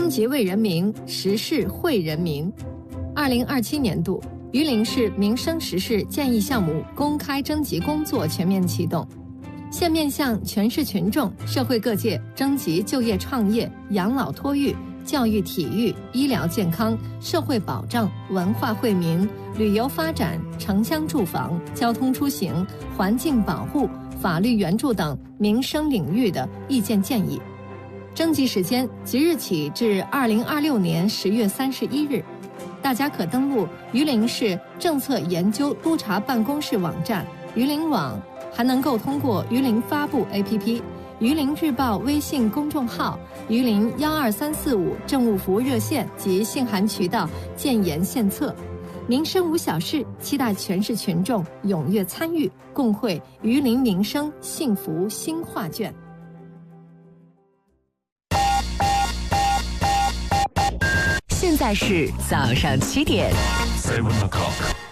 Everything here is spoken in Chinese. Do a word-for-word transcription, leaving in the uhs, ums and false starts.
征集为人民，时事惠人民。二零二七年度榆林市民生时事建议项目公开征集工作全面启动，现面向全市群众、社会各界征集就业创业、养老托育、教育体育、医疗健康、社会保障、文化惠民、旅游发展、城乡住房、交通出行、环境保护、法律援助等民生领域的意见建议。征集时间即日起至二零二六年十月三十一日，大家可登录榆林市政策研究督察办公室网站榆林网，还能够通过榆林发布 A P P、榆林日报微信公众号、榆林幺二三四五政务服务热线及信函渠道建言献策。民生无小事，期待全市群众踊跃参与，共绘榆林民生幸福新画卷。 现在是早上七点。 Seven o'clock.